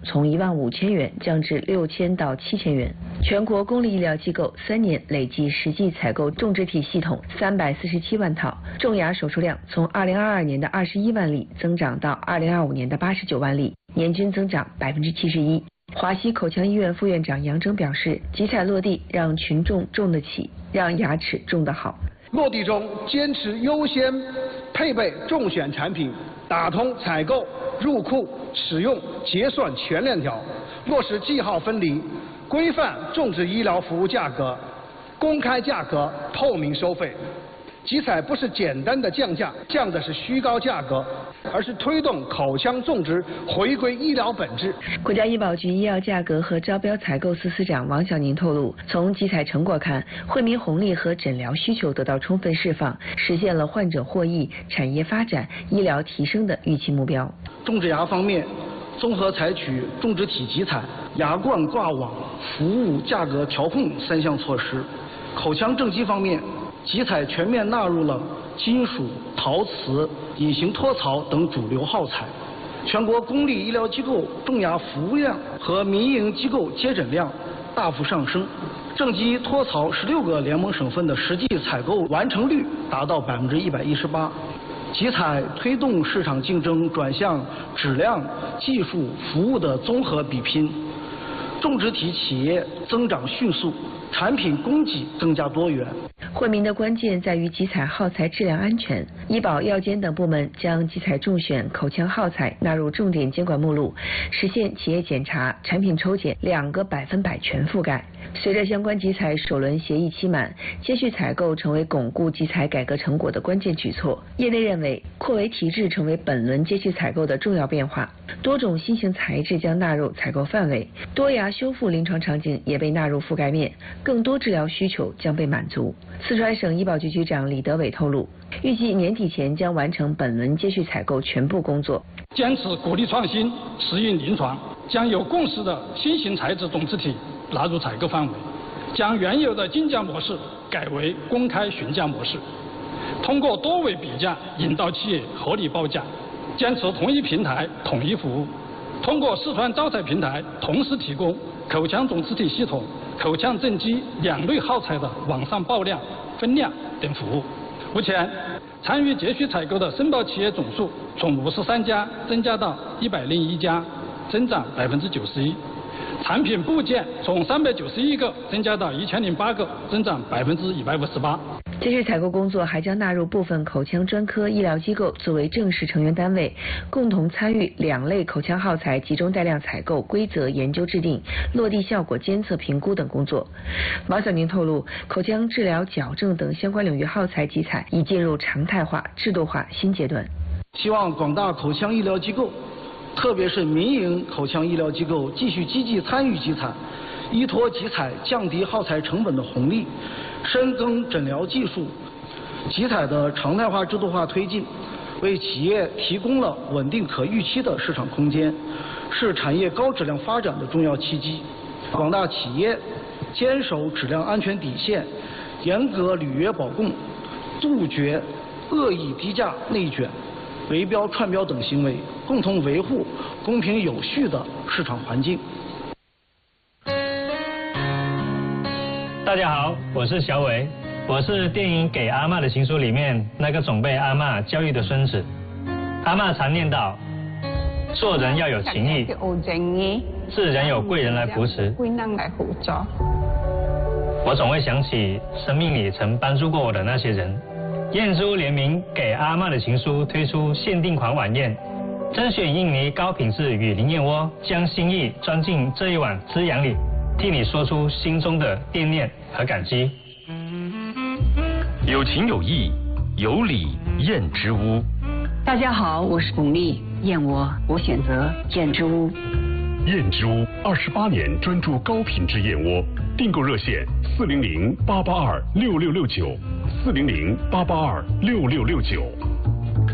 从15000元降至6000到7000元。全国公立医疗机构3年累计实际采购种植体系统347万套，种牙手术量从2022年的21万例增长到2025年的89万例，年均增长71%。华西口腔医院副院长杨征表示，集采落地让群众种得起，让牙齿种得好。 落地中坚持优先配备重选产品，打通采购、入库、使用、结算全链条，落实记号分离，规范种植医疗服务价格，公开价格，透明收费。集采不是简单的降价，降的是虚高价格，而是推动口腔种植回归医疗本质。 国家医保局医药价格和招标采购司司长王小宁透露，从集采成果看，惠民红利和诊疗需求得到充分释放，实现了患者获益、产业发展、医疗提升的预期目标。 种植牙方面，综合采取种植体集采、牙冠挂网、服务价格调控3项措施。口腔正畸方面，集采全面纳入了金属、陶瓷、隐形托槽等主流耗材。全国公立医疗机构种牙服务量和民营机构接诊量大幅上升，正畸托槽16个联盟省份的实际采购完成率达到118%。集采推动市场竞争转向质量、技术、服务的综合比拼，种植体企业增长迅速，产品供给更加多元。 惠民的关键在于集采耗材质量安全，医保、药监等部门将集采重选口腔耗材纳入重点监管目录，实现企业检查、产品抽检2个100%全覆盖。随着相关集采首轮协议期满，接续采购成为巩固集采改革成果的关键举措。业内认为，扩围提质成为本轮接续采购的重要变化，多种新型材质将纳入采购范围，多牙修复临床场景也被纳入覆盖面，更多治疗需求将被满足。四川省医保局局长李德伟透露，预计年底前将完成本轮接续采购全部工作。 坚持鼓励创新、适应临床，将有共识的新型材质种植体纳入采购范围，将原有的竞价模式改为公开询价模式，通过多维比价引导企业合理报价，坚持同一平台统一服务，通过四川招采平台同时提供口腔种植体系统、口腔正畸2类耗材的网上报量、分量等服务。目前，参与接续采购的申报企业总数从53家增加到101家，增长91%。产品部件从391个增加到1008个，增长158%。 接续采购工作还将纳入部分口腔专科医疗机构作为正式成员单位，共同参与2类口腔耗材集中带量采购规则研究制定、落地效果监测评估等工作。王小宁透露，口腔治疗矫正等相关领域耗材集采已进入常态化、制度化新阶段。 希望广大口腔医疗机构，特别是民营口腔医疗机构继续积极参与集采，依托集采降低耗材成本的红利，深耕诊疗技术，集采的常态化、制度化推进，为企业提供了稳定可预期的市场空间，是产业高质量发展的重要契机。广大企业坚守质量安全底线，严格履约保供，杜绝恶意低价内卷、围标串标等行为，共同维护公平有序的市场环境。 大家好，我是小伟，我是电影《给阿嬷的情书》里面那个总被阿嬷教育的孙子。阿嬷常念叨，做人要有情义，是人有贵人来扶持。我总会想起生命里曾帮助过我的那些人。燕珠联名《给阿嬷的情书》推出限定款晚宴，甄选印尼高品质雨林燕窝，将心意装进这一碗滋养里，替你说出心中的惦念和感激。 有情有义，有礼燕之屋。 大家好，我是巩俐，燕窝我选择燕之屋。 燕之屋28年专注高品质燕窝，订购热线400-882-6669，400-882-6669。